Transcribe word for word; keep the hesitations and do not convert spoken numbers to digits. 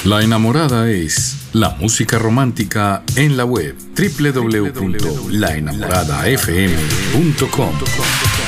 La enamorada es la música romántica en la web doble u doble u doble u punto la enamorada f m punto com.